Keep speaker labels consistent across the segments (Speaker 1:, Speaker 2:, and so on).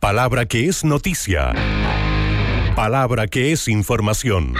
Speaker 1: Palabra que es noticia. Palabra que es información.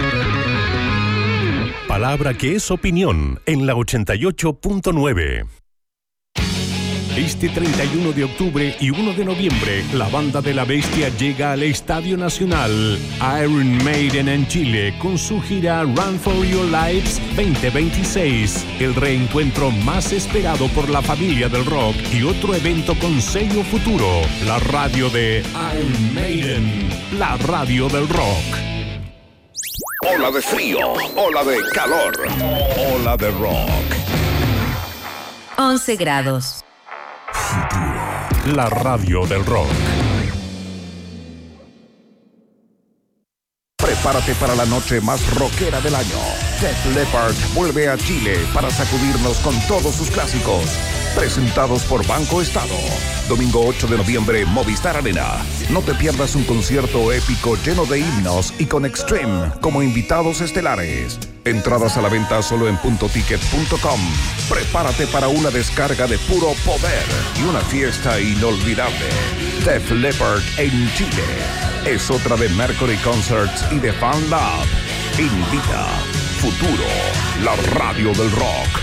Speaker 1: Palabra que es opinión en la 88.9. Este 31 de octubre y 1 de noviembre, la Banda de la Bestia llega al Estadio Nacional Iron Maiden en Chile con su gira Run for Your Lives 2026, el reencuentro más esperado por la familia del rock y otro evento con sello Futuro, la radio de Iron Maiden, la radio del rock.
Speaker 2: Ola de frío, ola de calor, ola de rock.
Speaker 3: 11 grados.
Speaker 1: La radio del rock.
Speaker 2: Prepárate para la noche más rockera del año. Def Leppard vuelve a Chile para sacudirnos con todos sus clásicos. Presentados por Banco Estado. Domingo 8 de noviembre, Movistar Arena. No te pierdas un concierto épico lleno de himnos y con Extreme como invitados estelares. Entradas a la venta solo en puntoticket.com. Prepárate para una descarga de puro poder y una fiesta inolvidable. Def Leppard en Chile. Es otra de Mercury Concerts y de Fan Lab. Invita Futuro, la radio del rock.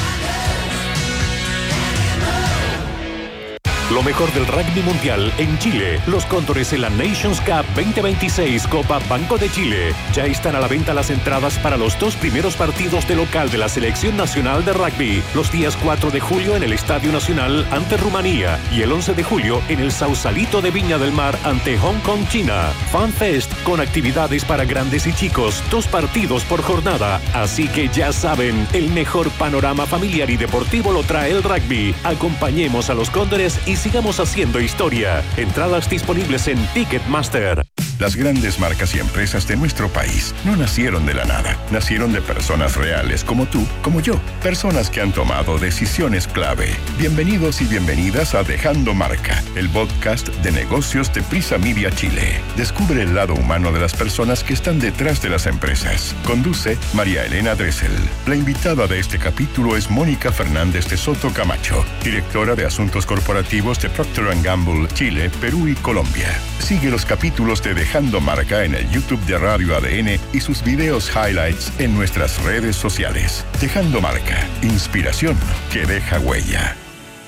Speaker 1: Lo mejor del rugby mundial en Chile. Los Cóndores en la Nations Cup 2026 Copa Banco de Chile. Ya están a la venta las entradas para los 2 primeros partidos de local de la Selección Nacional de Rugby. Los días 4 de julio en el Estadio Nacional ante Rumanía y el 11 de julio en el Sausalito de Viña del Mar ante Hong Kong, China. Fan Fest con actividades para grandes y chicos. 2 partidos por jornada. Así que ya saben, el mejor panorama familiar y deportivo lo trae el rugby. Acompañemos a los Cóndores y sigamos haciendo historia. Entradas disponibles en Ticketmaster.
Speaker 4: Las grandes marcas y empresas de nuestro país no nacieron de la nada. Nacieron de personas reales como tú, como yo. Personas que han tomado decisiones clave. Bienvenidos y bienvenidas a Dejando Marca, el podcast de negocios de Prisa Media Chile. Descubre el lado humano de las personas que están detrás de las empresas. Conduce María Elena Dressel. La invitada de este capítulo es Mónica Fernández de Soto Camacho, directora de Asuntos Corporativos de Procter & Gamble, Chile, Perú y Colombia. Sigue los capítulos de Dejando Marca en el YouTube de Radio ADN y sus videos highlights en nuestras redes sociales. Dejando Marca, inspiración que deja huella.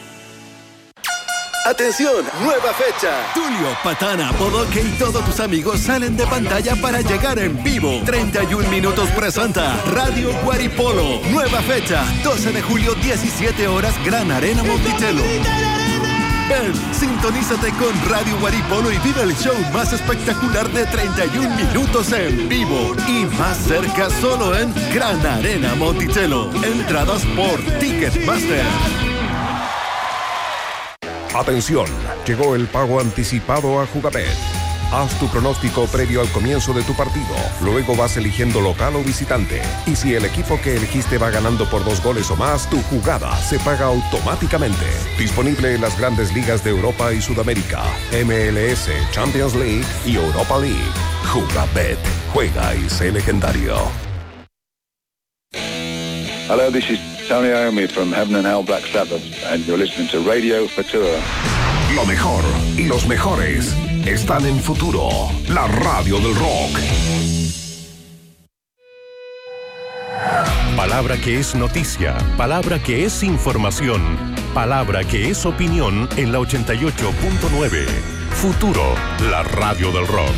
Speaker 5: ¡Atención! ¡Nueva fecha! Tulio, Patana, Bodoque y todos tus amigos salen de pantalla para llegar en vivo. 31 Minutos presenta Radio Guaripolo. Nueva fecha, 12 de julio, 17 horas, Gran Arena Monticello. Ven, sintonízate con Radio Guaripolo y vive el show más espectacular de 31 minutos en vivo. Y más cerca solo en Gran Arena Monticello. Entradas por Ticketmaster.
Speaker 2: Atención, llegó el pago anticipado a Jugabet. Haz tu pronóstico previo al comienzo de tu partido. Luego vas eligiendo local o visitante. Y si el equipo que elegiste va ganando por 2 goles o más, tu jugada se paga automáticamente. Disponible en las grandes ligas de Europa y Sudamérica, MLS, Champions League y Europa League. Jugabet. Juega y sé legendario.
Speaker 6: Hello, this is Tony Iommi from Heaven and Hell Black Sabbath, and you're listening to Radio Futura.
Speaker 2: Lo mejor y los mejores están en Futuro, la radio del rock.
Speaker 1: Palabra que es noticia, palabra que es información, palabra que es opinión en la 88.9. Futuro, la radio del rock.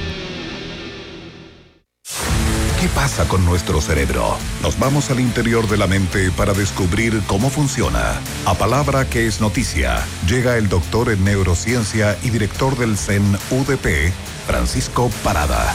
Speaker 2: ¿Qué pasa con nuestro cerebro? Nos vamos al interior de la mente para descubrir cómo funciona. A Palabra que es noticia, llega el doctor en neurociencia y director del CEN UDP, Francisco Parada.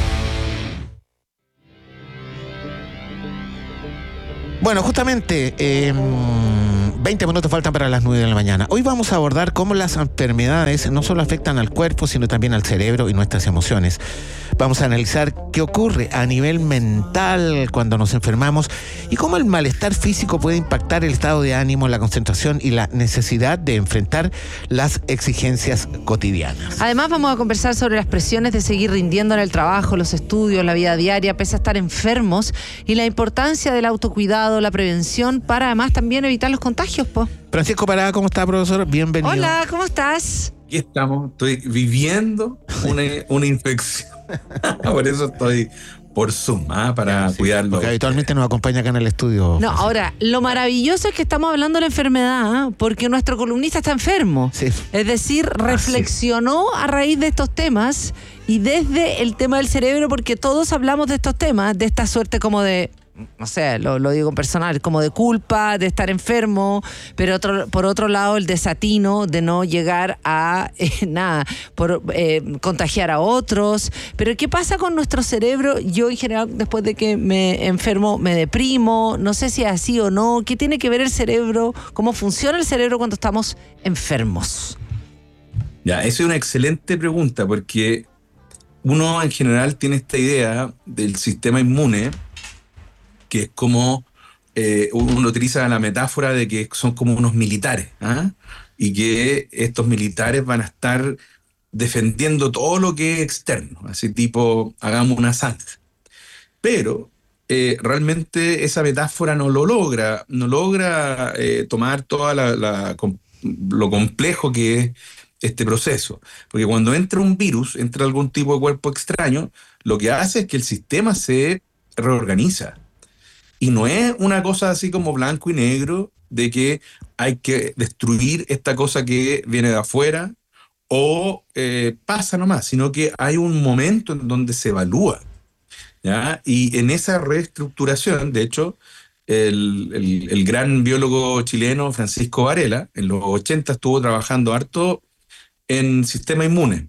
Speaker 7: Bueno, justamente 20 minutos faltan para las 9 de la mañana. Hoy vamos a abordar cómo las enfermedades no solo afectan al cuerpo, sino también al cerebro y nuestras emociones. Vamos a analizar qué ocurre a nivel mental cuando nos enfermamos y cómo el malestar físico puede impactar el estado de ánimo, la concentración y la necesidad de enfrentar las exigencias cotidianas.
Speaker 8: Además, vamos a conversar sobre las presiones de seguir rindiendo en el trabajo, los estudios, la vida diaria, pese a estar enfermos, y la importancia del autocuidado, la prevención, para además también evitar los contagios. contagios, po.
Speaker 7: Francisco Parada, ¿cómo está, profesor? Bienvenido.
Speaker 8: Hola, ¿cómo estás?
Speaker 9: Aquí estamos, estoy viviendo una infección. Por eso estoy por Zoom, para cuidarlo.
Speaker 7: Porque habitualmente nos acompaña acá en el estudio.
Speaker 8: No, ahora, lo maravilloso es que estamos hablando de la enfermedad, porque nuestro columnista está enfermo.
Speaker 7: Sí.
Speaker 8: Es decir, reflexionó a raíz de estos temas y desde el tema del cerebro, porque todos hablamos de estos temas, de esta suerte como de, no sé, lo digo en personal, como de culpa, de estar enfermo, pero por otro lado el desatino de no llegar a contagiar a otros. Pero ¿qué pasa con nuestro cerebro? Yo en general, después de que me enfermo, me deprimo, no sé si es así o no. ¿Qué tiene que ver el cerebro? ¿Cómo funciona el cerebro cuando estamos enfermos?
Speaker 9: Ya, esa es una excelente pregunta, porque uno en general tiene esta idea del sistema inmune, que es como uno utiliza la metáfora de que son como unos militares, y que estos militares van a estar defendiendo todo lo que es externo, así tipo, hagamos una zanja. Pero realmente esa metáfora no logra tomar toda lo complejo que es este proceso. Porque cuando entra un virus, entra algún tipo de cuerpo extraño, lo que hace es que el sistema se reorganiza. Y no es una cosa así como blanco y negro de que hay que destruir esta cosa que viene de afuera o pasa nomás, sino que hay un momento en donde se evalúa, ¿ya? Y en esa reestructuración, de hecho, el gran biólogo chileno Francisco Varela, en los 80 estuvo trabajando harto en sistema inmune.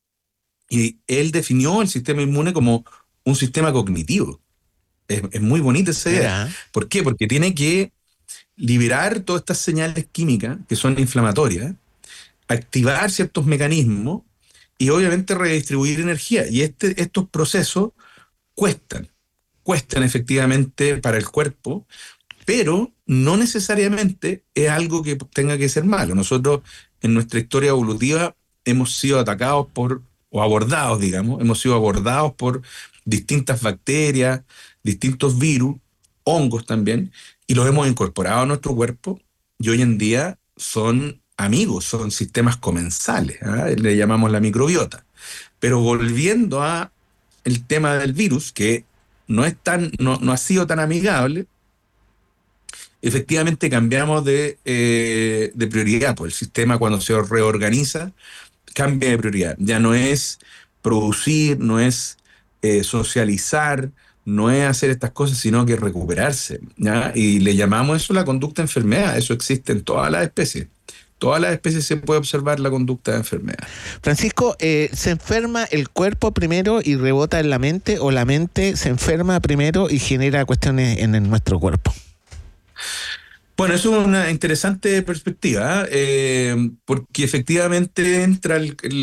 Speaker 9: Y él definió el sistema inmune como un sistema cognitivo. Es muy bonita esa idea. ¿Por qué? Porque tiene que liberar todas estas señales químicas que son inflamatorias, activar ciertos mecanismos y obviamente redistribuir energía. Y estos procesos cuestan efectivamente para el cuerpo, pero no necesariamente es algo que tenga que ser malo. Nosotros en nuestra historia evolutiva hemos sido atacados hemos sido abordados por distintas bacterias, distintos virus, hongos también, y los hemos incorporado a nuestro cuerpo, y hoy en día son amigos, son sistemas comensales, le llamamos la microbiota. Pero volviendo a el tema del virus, que no ha sido tan amigable, efectivamente cambiamos de prioridad, pues el sistema cuando se reorganiza cambia de prioridad, ya no es producir, no es socializar, no es hacer estas cosas, sino que recuperarse, ¿ya? Y le llamamos eso la conducta de enfermedad. Eso existe en todas las especies. Todas las especies se puede observar la conducta de enfermedad.
Speaker 7: Francisco, ¿se enferma el cuerpo primero y rebota en la mente, o la mente se enferma primero y genera cuestiones en nuestro cuerpo?
Speaker 9: Bueno, eso es una interesante perspectiva, porque efectivamente entra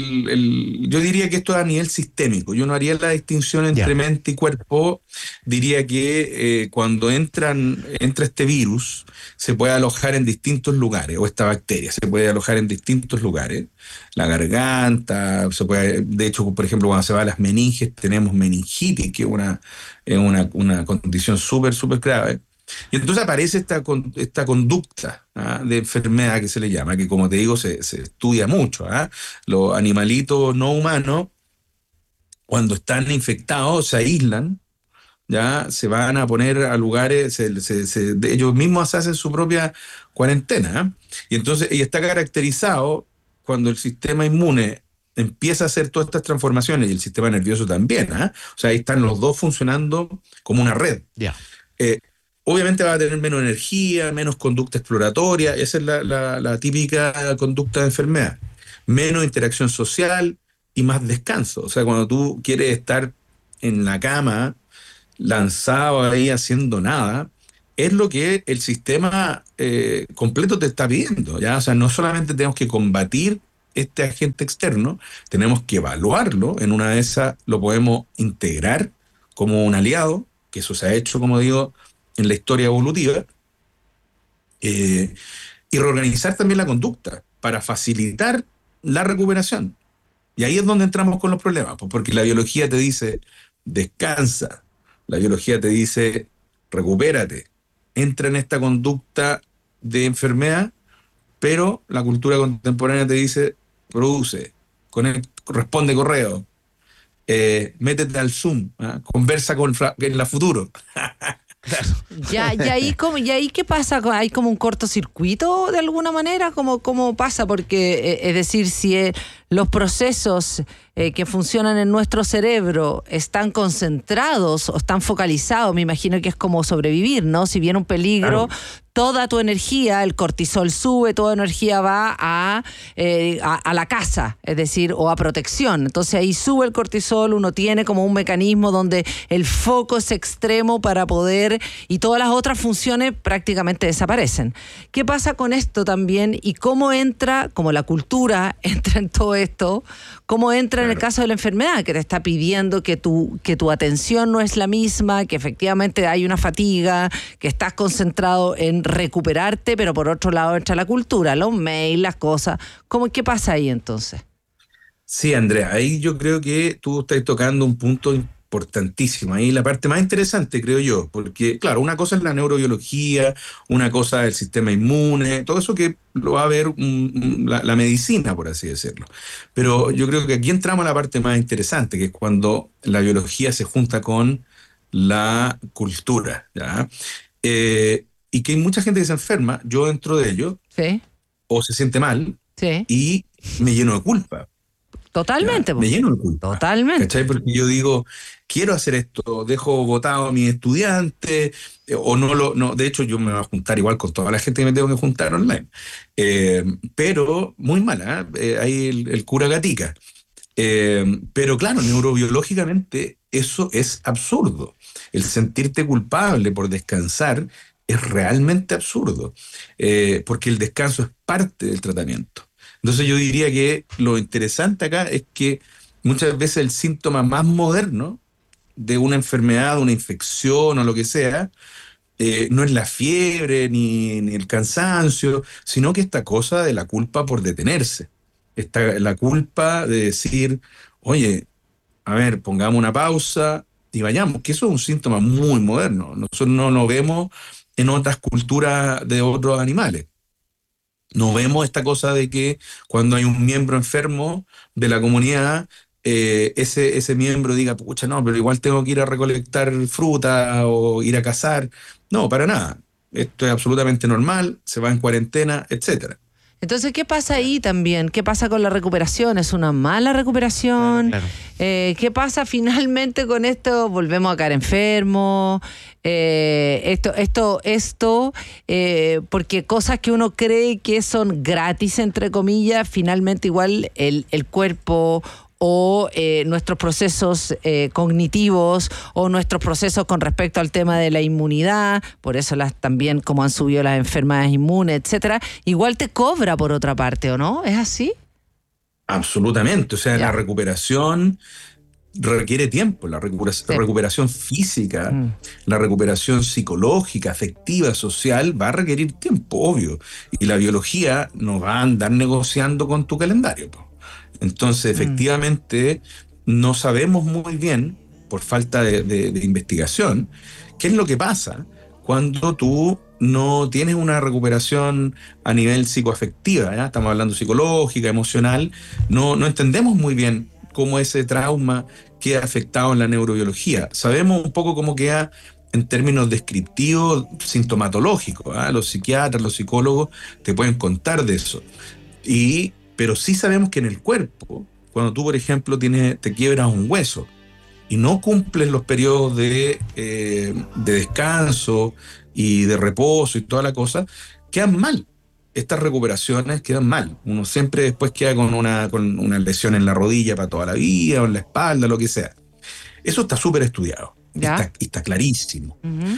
Speaker 9: yo diría que esto es a nivel sistémico. Yo no haría la distinción entre mente y cuerpo. Diría que cuando entra este virus, se puede alojar en distintos lugares, o esta bacteria se puede alojar en distintos lugares. La garganta, de hecho, por ejemplo, cuando se va a las meninges, tenemos meningitis, que es una condición súper, súper grave. Y entonces aparece esta conducta de enfermedad que se le llama, que como te digo se estudia mucho. Los animalitos no humanos, cuando están infectados, se aíslan, ya se van a poner a lugares, ellos mismos hacen su propia cuarentena. Y entonces y está caracterizado cuando el sistema inmune empieza a hacer todas estas transformaciones, y el sistema nervioso también. O sea, ahí están los dos funcionando como una red. Obviamente va a tener menos energía, menos conducta exploratoria. Esa es la típica conducta de enfermedad. Menos interacción social y más descanso. O sea, cuando tú quieres estar en la cama, lanzado ahí haciendo nada, es lo que el sistema completo te está pidiendo, ¿ya? O sea, no solamente tenemos que combatir este agente externo, tenemos que evaluarlo. En una de esas lo podemos integrar como un aliado, que eso se ha hecho, como digo, en la historia evolutiva, y reorganizar también la conducta para facilitar la recuperación. Y ahí es donde entramos con los problemas, porque la biología te dice descansa, la biología te dice recupérate, entra en esta conducta de enfermedad, pero la cultura contemporánea te dice, produce, responde correo, métete al Zoom, conversa en la futuro.
Speaker 8: Ya, y ahí ¿qué pasa? ¿Hay como un cortocircuito de alguna manera? ¿Cómo pasa? Porque, es decir, si los procesos que funcionan en nuestro cerebro están concentrados o están focalizados, me imagino que es como sobrevivir, ¿no? Si viene un peligro, claro, toda tu energía, el cortisol sube, toda energía va a la caza, es decir, o a protección. Entonces ahí sube el cortisol, uno tiene como un mecanismo donde el foco es extremo para poder, y todas las otras funciones prácticamente desaparecen. ¿Qué pasa con esto también? Y cómo entra, como la cultura entra en todo esto, cómo entra en el caso de la enfermedad, que te está pidiendo que tu atención no es la misma, que efectivamente hay una fatiga, que estás concentrado en recuperarte, pero por otro lado entra la cultura, los mails, las cosas. ¿Qué pasa ahí entonces?
Speaker 9: Sí, Andrea, ahí yo creo que tú estás tocando un punto importantísimo. Ahí la parte más interesante, creo yo, porque, claro, una cosa es la neurobiología, una cosa es el sistema inmune, todo eso que lo va a ver la medicina, por así decirlo. Pero yo creo que aquí entramos a la parte más interesante, que es cuando la biología se junta con la cultura, ¿ya? Y que hay mucha gente que se enferma, yo dentro de ello,
Speaker 8: sí,
Speaker 9: o se siente mal,
Speaker 8: sí,
Speaker 9: y me lleno de culpa.
Speaker 8: Totalmente.
Speaker 9: Me lleno de culpa.
Speaker 8: Totalmente.
Speaker 9: ¿Cachai? Porque yo digo, quiero hacer esto, dejo votado a mis estudiantes, o no, de hecho yo me voy a juntar igual con toda la gente que me tengo que juntar online. Pero muy mala, ahí el cura Gatica. Pero claro, neurobiológicamente eso es absurdo. El sentirte culpable por descansar es realmente absurdo, porque el descanso es parte del tratamiento. Entonces yo diría que lo interesante acá es que muchas veces el síntoma más moderno de una enfermedad, de una infección o lo que sea, no es la fiebre ni el cansancio, sino que esta cosa de la culpa por detenerse. La culpa de decir, oye, a ver, pongamos una pausa y vayamos, que eso es un síntoma muy moderno. Nosotros no lo vemos en otras culturas de otros animales. No vemos esta cosa de que cuando hay un miembro enfermo de la comunidad, ese miembro diga, pucha, no, pero igual tengo que ir a recolectar fruta o ir a cazar. No, para nada. Esto es absolutamente normal, se va en cuarentena, etcétera.
Speaker 8: Entonces, ¿qué pasa ahí también? ¿Qué pasa con la recuperación? ¿Es una mala recuperación?
Speaker 7: Claro.
Speaker 8: ¿Qué pasa finalmente con esto? ¿Volvemos a caer enfermos? Porque cosas que uno cree que son gratis, entre comillas, finalmente igual el cuerpo o nuestros procesos cognitivos o nuestros procesos con respecto al tema de la inmunidad, por eso también como han subido las enfermedades inmunes, etcétera, igual te cobra por otra parte, ¿o no? ¿Es así?
Speaker 9: Absolutamente, o sea, la recuperación requiere tiempo, la recuperación física, la recuperación psicológica, afectiva, social, va a requerir tiempo, obvio, y la biología no va a andar negociando con tu calendario, po. Entonces, efectivamente, no sabemos muy bien, por falta de investigación, qué es lo que pasa cuando tú no tienes una recuperación a nivel psicoafectiva, ¿ya? Estamos hablando psicológica, emocional, no entendemos muy bien cómo ese trauma queda afectado en la neurobiología. Sabemos un poco cómo queda en términos descriptivos, sintomatológicos, ¿eh? Los psiquiatras, los psicólogos te pueden contar de eso. Pero sí sabemos que en el cuerpo, cuando tú, por ejemplo, te quiebras un hueso y no cumples los periodos de descanso y de reposo y toda la cosa, quedan mal. Estas recuperaciones quedan mal. Uno siempre después queda con una lesión en la rodilla para toda la vida, o en la espalda, lo que sea. Eso está súper estudiado. Está clarísimo.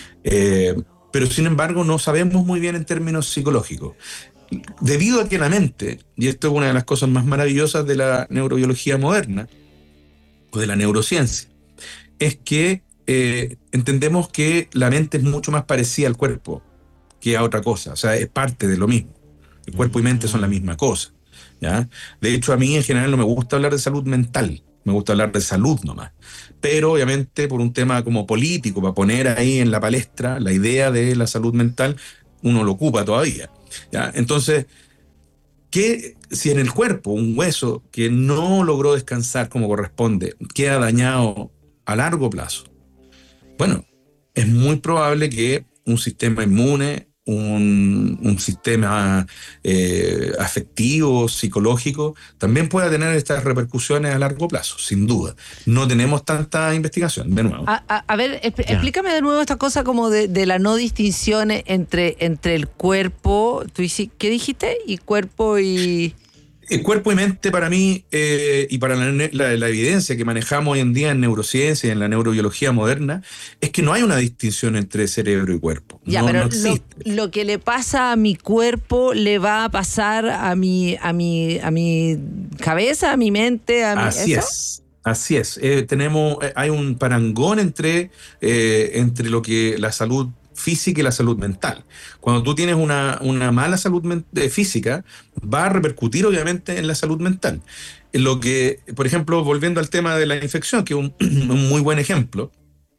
Speaker 9: Pero sin embargo no sabemos muy bien en términos psicológicos. Debido a que la mente, y esto es una de las cosas más maravillosas de la neurobiología moderna, o de la neurociencia, es que entendemos que la mente es mucho más parecida al cuerpo que a otra cosa, o sea, es parte de lo mismo. El cuerpo y mente son la misma cosa, ¿ya? De hecho, a mí en general no me gusta hablar de salud mental, me gusta hablar de salud nomás. Pero obviamente por un tema como político, para poner ahí en la palestra la idea de la salud mental, uno lo ocupa todavía. ¿Ya? Entonces, ¿qué si en el cuerpo un hueso que no logró descansar como corresponde queda dañado a largo plazo? Bueno, es muy probable que un sistema inmune, un sistema afectivo, psicológico, también pueda tener estas repercusiones a largo plazo, sin duda. No tenemos tanta investigación, de nuevo.
Speaker 8: A ver, explícame de nuevo esta cosa como de la no distinción entre el cuerpo, ¿qué dijiste? Y cuerpo y...
Speaker 9: El cuerpo y mente para mí, y para la evidencia que manejamos hoy en día en neurociencia y en la neurobiología moderna, es que no hay una distinción entre cerebro y cuerpo.
Speaker 8: Ya,
Speaker 9: no,
Speaker 8: pero
Speaker 9: no existe.
Speaker 8: Lo que le pasa a mi cuerpo le va a pasar a mi cabeza, a mi mente, a mi...
Speaker 9: Así
Speaker 8: ¿eso?
Speaker 9: es. Así es. Hay un parangón entre lo que la salud física y la salud mental. Cuando tú tienes una mala salud física, va a repercutir obviamente en la salud mental. En lo que, por ejemplo, volviendo al tema de la infección, que es un muy buen ejemplo,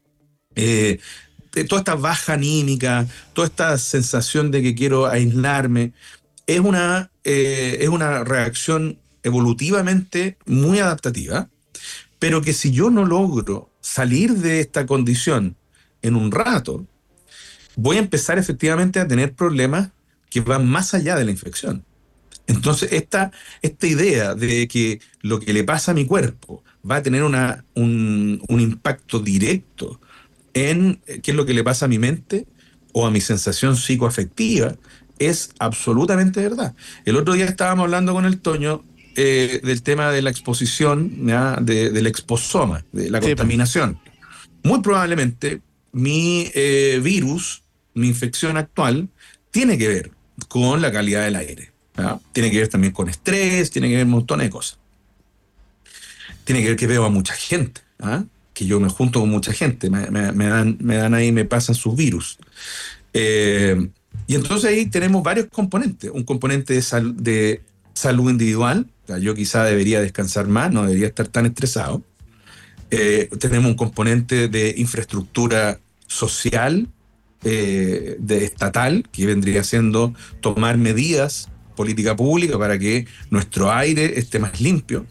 Speaker 9: toda esta baja anímica, toda esta sensación de que quiero aislarme, es una reacción evolutivamente muy adaptativa, pero que si yo no logro salir de esta condición en un rato, voy a empezar efectivamente a tener problemas que van más allá de la infección. Entonces, esta idea de que lo que le pasa a mi cuerpo va a tener un impacto directo en qué es lo que le pasa a mi mente o a mi sensación psicoafectiva es absolutamente verdad. El otro día estábamos hablando con el Toño del tema de la exposición, del exposoma, de la contaminación. Muy probablemente mi virus, mi infección actual, tiene que ver con la calidad del aire. ¿Ya? Tiene que ver también con estrés, tiene que ver un montón de cosas. Tiene que ver que veo a mucha gente, que yo me junto con mucha gente, me dan ahí, me pasan sus virus. Y entonces ahí tenemos varios componentes. Un componente de salud individual, o sea, yo quizá debería descansar más, no debería estar tan estresado. Tenemos un componente de infraestructura social, de estatal, que vendría siendo tomar medidas, política pública para que nuestro aire esté más limpio,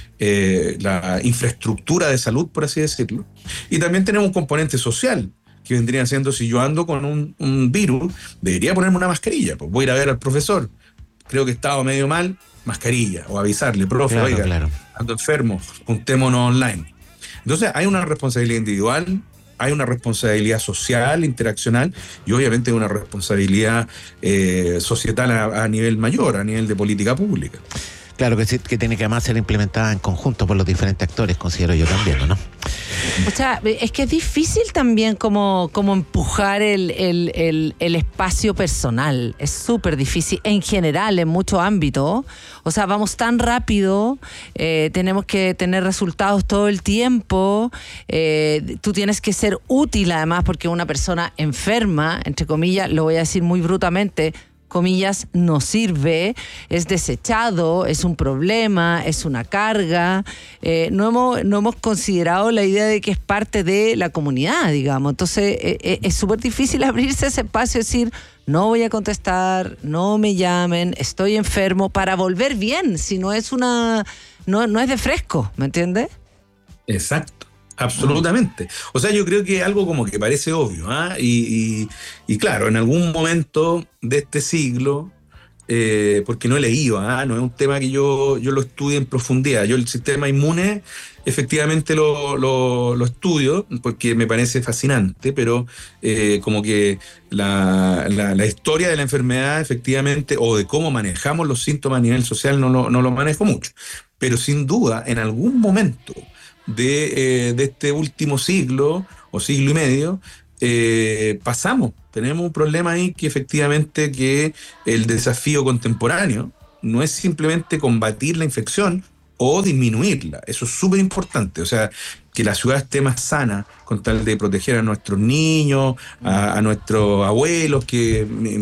Speaker 9: la infraestructura de salud, por así decirlo. Y también tenemos un componente social, que vendría siendo, si yo ando con un virus, debería ponerme una mascarilla. Pues voy a ir a ver al profesor, creo que he estado medio mal, mascarilla, o avisarle, profe, ando enfermo, juntémonos online. Entonces hay una responsabilidad individual, hay una responsabilidad social, interaccional, y obviamente una responsabilidad societal a nivel mayor, a nivel de política pública.
Speaker 7: Claro que sí, que tiene que además ser implementada en conjunto por los diferentes actores, considero yo también, ¿no?
Speaker 8: O sea, es que es difícil también como empujar el espacio personal. Es súper difícil en general, en muchos ámbitos. O sea, vamos tan rápido, tenemos que tener resultados todo el tiempo. Tú tienes que ser útil además, porque una persona enferma, entre comillas, lo voy a decir muy brutamente, comillas, no sirve, es desechado, es un problema, es una carga. No hemos considerado la idea de que es parte de la comunidad, digamos. Entonces es súper difícil abrirse ese espacio y decir, no voy a contestar, no me llamen, estoy enfermo, para volver bien, si no es no es de fresco, ¿me entiendes?
Speaker 9: Exacto. Absolutamente. O sea, yo creo que algo como que parece obvio, y claro, en algún momento de este siglo, porque no he leído, no es un tema que yo lo estudie en profundidad. Yo el sistema inmune efectivamente lo estudio porque me parece fascinante, pero como que la historia de la enfermedad efectivamente, o de cómo manejamos los síntomas a nivel social, no lo manejo mucho. Pero sin duda, en algún momento de este último siglo o siglo y medio, tenemos un problema ahí, que efectivamente que el desafío contemporáneo no es simplemente combatir la infección o disminuirla. Eso es súper importante. O sea, que la ciudad esté más sana con tal de proteger a nuestros niños, a nuestros abuelos, que